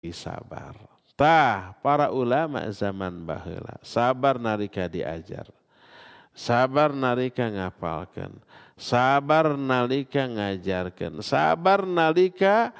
sabar. Tah para ulama zaman baheula sabar nalika diajar. Sabar nalika ngapalkeun. Sabar nalika ngajarkeun. Sabar nalika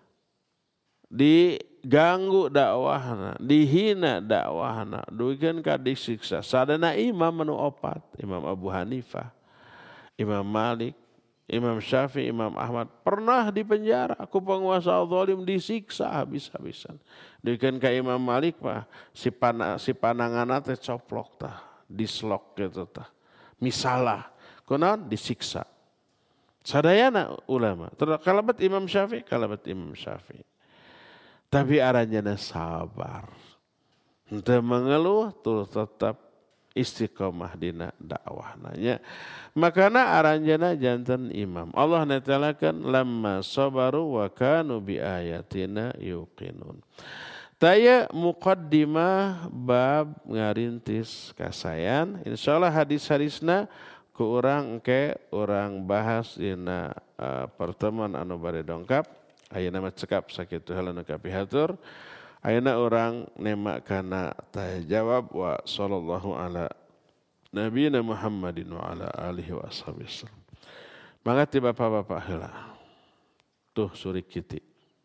diganggu dakwahna, dihina dakwahna, duikeun ka disiksa. Sadana imam anu opat, Imam Abu Hanifah, Imam Malik, Imam Syafi'i, Imam Ahmad pernah dipenjara ku penguasa zalim, disiksa habis-habisan. Duikeun ka Imam Malik mah si pananganna teh coplok tah, dislok gitu tah. Misalah, kunaon disiksa. Sadayana ulama, kalabat Imam Syafi'i. Tapi aranjana sabar. Henteu mengeluh tuh tetap istiqomah dina dakwah nanya. Makana aranjana janten imam. Allah netelakan lamma sabaru wa kanu bi ayatina yuqinun. Taya muqaddimah bab ngarintis kasayan. Insyaallah hadis-hadisna ku urang engke urang bahas dina pertemuan anu bari dongkap. Ayeuna mah cekap sakitu heula nu kapihatur. Ayeuna urang nemak kana tanya jawab wa sallallahu ala nabiyina Muhammadin wa ala alihi wa ashabihi. Mangga ti bapak-bapak heula. Tuh suri kiti.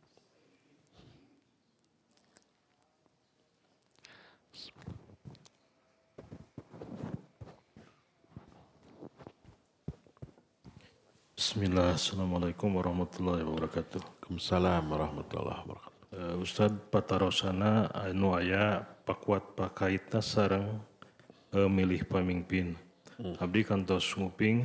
Bismillah, assalamualaikum warahmatullahi wabarakatuh. Waalaikumsalam warahmatullahi wabarakatuh. Ustad patarosana anu aya pakuat pakaitna sareng milih pamimpin. Abdi kantos nguping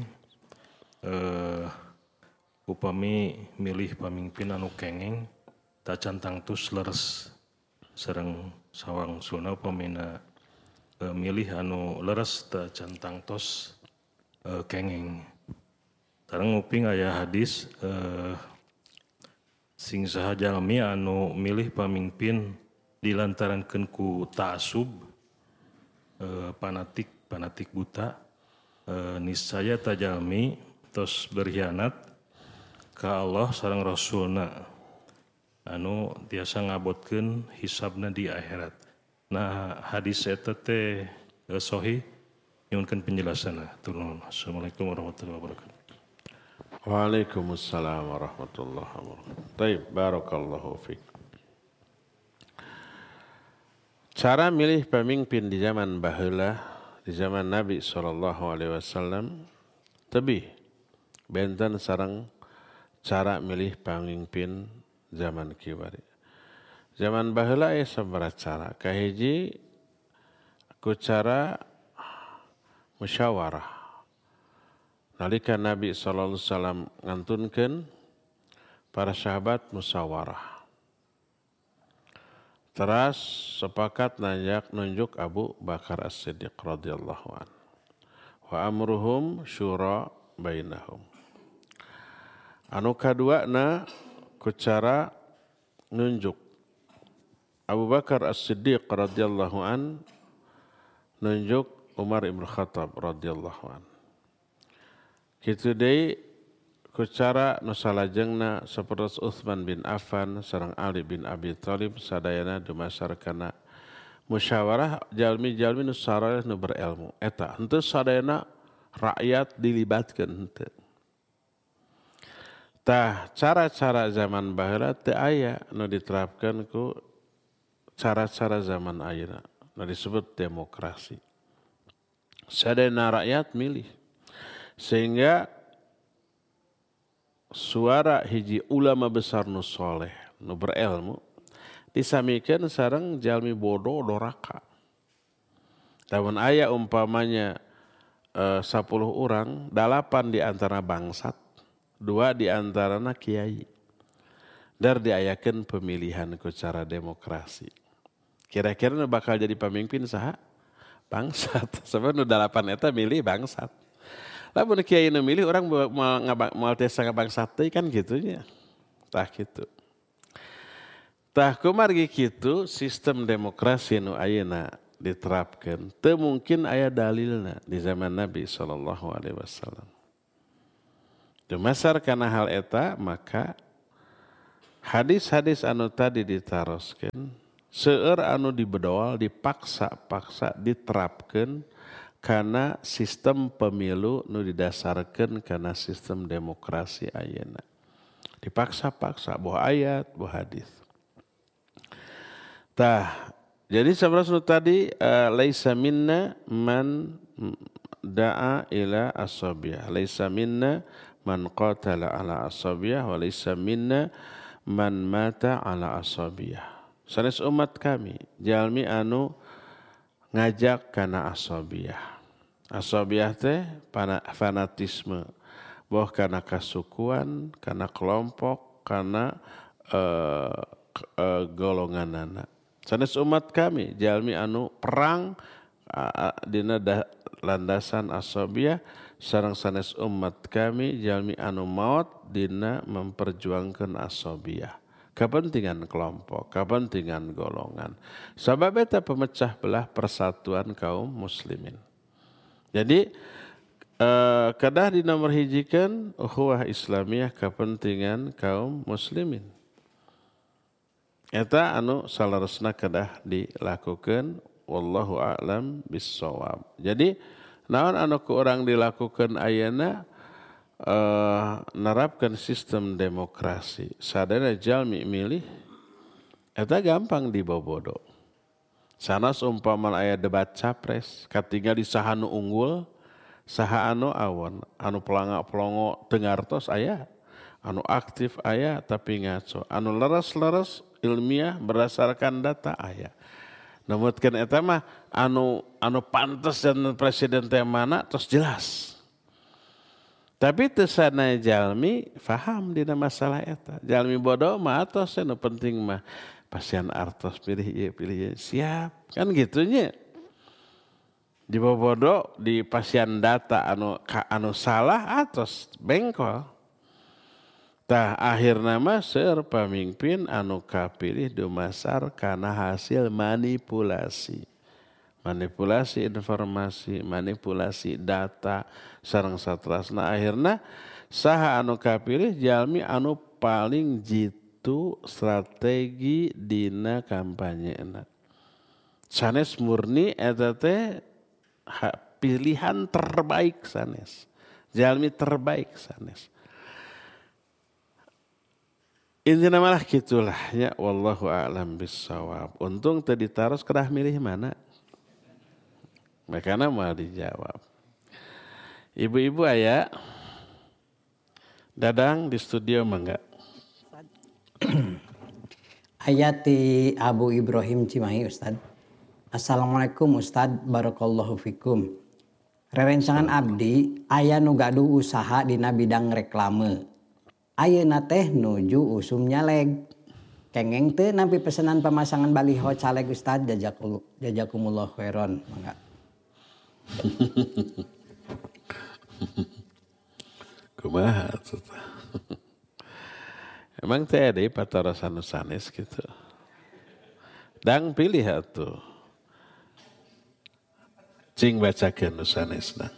upami milih pamimpin anu kengeng tacan tangtus leres sareng sawang suna upamina milih anu leres tacan tangtos kengeng. Sareng nguping aya hadis sing saha jalmi anu milih pamimpin dilantarankeun ku ta'assub fanatik buta niscaya ta jalmi tos berkhianat ka Allah sareng Rasulna anu tiasa ngabotkeun hisabna di akhirat. Nah hadis eta teh sahih nyuwunkeun penjelasanna. Assalamualaikum warahmatullahi wabarakatuh. Waalaikumsalam warahmatullahi wabarakatuh. Baik, barakallahu fiik. Cara milih pemimpin di zaman baheula, di zaman Nabi SAW, tebih benten sareng cara milih pemimpin zaman kiwari. Zaman baheula aya sabaraha cara. Kahiji ku cara musyawarah. Nalika Nabi SAW ngantunkeun para sahabat musyawarah. Teras sepakat nunjuk Abu Bakar As-Siddiq radhiyallahu an. Wa amruhum syura bainahum. Anu kaduana ku cara nunjuk Abu Bakar As-Siddiq radhiyallahu an nunjuk Umar ibn Khattab radhiyallahu an. Kitu deui ku cara nu salajengna sapertos Utsman bin Affan sareng Ali bin Abi Thalib sadayana dumasar kana musyawarah jalmi-jalmi nu saraleh nu berilmu. Eta henteu sadayana rakyat dilibatkeun henteu. Tah cara-cara zaman baheula teu aya nu diterapkeun ku cara-cara zaman ayeuna nu disebut demokrasi. Sadayana rakyat milih. Sehingga suara hiji ulama besar nu soleh, nu berilmu, disamikeun sareng jalmi bodoh doraka. Lamun aya umpamanya 10 orang, 8 di antara bangsat, 2 di antarana kiai. Dar diayakeun pemilihan ku cara demokrasi. Kira-kira nu bakal jadi pemimpin saha? Bangsat. Sebab nu 8 eta milih bangsat. Lamun kiai nu milih orang moal tes ngabangsat teh kan gitunya. Tah kitu. Tah kumargi kitu sistem demokrasi nu ayeuna diterapkeun teu mungkin aya dalilna di zaman Nabi SAW. Dumasar kana hal eta maka hadis-hadis anu tadi ditaroskeun seueur anu dibedoal dipaksa-paksa diterapkeun kana sistem pemilu nu didasarkeun kana sistem demokrasi ayeuna. Dipaksa-paksa boh ayat, boh hadis. Tah, jadi sebenarnya tadi laisa minna man da'a ila asabiyah, laisa minna man qatala ala asabiyah, wa laisa minna man mata ala asabiyah. Sanes umat kami jalmi anu ngajak kana asabiyah. Asabiyah teh fanatisme. Boh kana kasukuan, kana kelompok, kana golonganana. Sanes umat kami jalmi anu perang dina landasan asabiyah, sareng sanes umat kami jalmi anu maot dina memperjuangkan asabiyah. Kepentingan kelompok, kepentingan golongan. Sabab eta pemecah belah persatuan kaum muslimin. Jadi kedah dinomor hijikeun ukhuwah Islamiyah kepentingan kaum muslimin. Eta anu salaresna kedah dilakukeun wallahu a'lam bissawab. Jadi naon anu ku urang dilakukeun ayeuna nerapkeun sistem demokrasi. Sadana jalmi milih eta gampang dibobodo. Sanas umpama aya debat capres, katingal di saha nu unggul, saha anu awon, anu pelanga-pelongo teu ngartos aya, anu aktif aya tapi ngaco, anu leres-leres ilmiah berdasarkan data aya. Numutkeun eta mah anu pantes dan presiden teh mana tos jelas. Tapi teu sana jalmi faham dina masalah eta. Jalmi bodoh mah atos anu penting mah pasien artos pilih ieu pilih ieu siap kan gitunya. Di bobodo di pasien data anu salah atos bengkol. Tah akhirna mah seueur pamimpin anu kapilih dumasar kana hasil manipulasi. Manipulasi informasi, manipulasi data sareng satrasna akhirna saha anu kapilih jalmi anu paling jitu strategi dina kampanyeuna. Sanes murni eta teh pilihan terbaik sanes. Jalmi terbaik sanes. Intina malah gitulah ya wallahu a'lam bissawab. Untung tadi taros kedah milih mana? Makanya mau dijawab. Ibu-ibu aya Dadang di studio mangga. Ayati Abu Ibrahim Cimahi Ustad. Assalamualaikum Ustad, barakallahu fikum. Rerencangan abdi aya nu gaduh usaha dina bidang reklame. Ayeuna teh nuju usum nyaleg. Kengeng teu nampi pesanan pemasangan baliho caleg Ustad, jazakumullah khairan. Mangga. Kumaha tuh. Emang teh ada patarasan sanes gitu. Dang pilih atuh. Cing bacakeun sanes dang.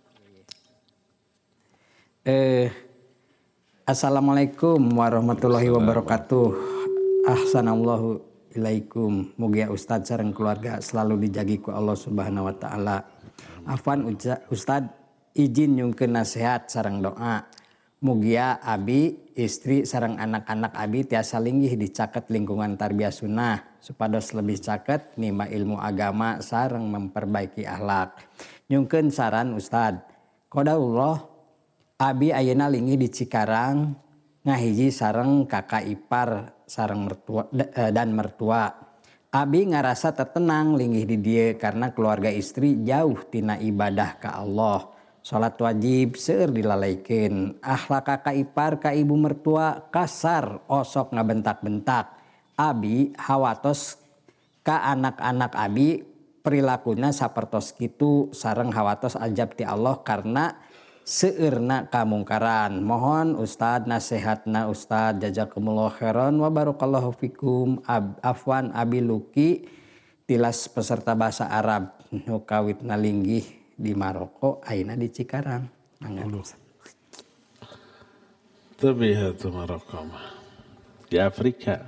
Assalamualaikum warahmatullahi wabarakatuh. Ahsanallahu ilaikum. Mugia Ustadz sareng keluarga selalu dijagi ku Allah Subhanahu wa taala. Afwan Ustadz izin nyungkeun nasihat sareng doa. Mugia abi, istri sareng anak-anak abi tiasa linggih dicaket lingkungan tarbiyah sunnah supados lebih caket nima ilmu agama sareng memperbaiki akhlak. Nyungkeun saran Ustadz. Qadarullah abi ayeuna linggih di Cikarang ngahiji sareng kakak ipar sareng mertua dan mertua. Abi ngarasa tertenang linggih di dieu karena keluarga istri jauh tina ibadah ka Allah. Salat wajib seueur dilalaikeun. Akhlak kakak ipar ka ibu mertua kasar osok ngabentak-bentak. Abi hawatos ka anak-anak abi perilakuna sapertos kitu sareng hawatos ajab ti Allah karena seueurna kamungkaran. Mohon Ustad nasihatna Ustad, jazakumullah khairan wa barakallahu fikum. Afwan abi Luki tilas peserta bahasa Arab nu kawitna linggih di Maroko ayeuna di Cikarang. Tapi atuh Maroko mah. di Afrika.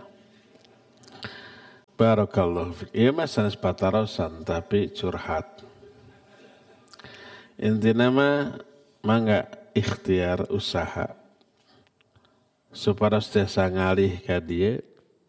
Barakallahu fiik. Ieu mah sanes patarosan tapi curhat. Intina mangga ikhtiar usaha supados tiasa ngalih ka dieu.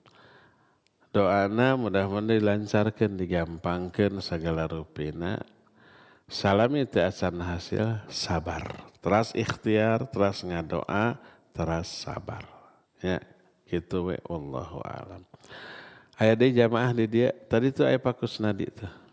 Doana mudah-mudahan dilancarkeun, digampangkeun segala rupina. Salami teu acan hasil, sabar. Teras ikhtiar, teras ngadoa, teras sabar. Ya, kitu we wallahu a'lam. Aya deui jamaah di dia. Tadi tuh aya Pak Kusnadi tuh.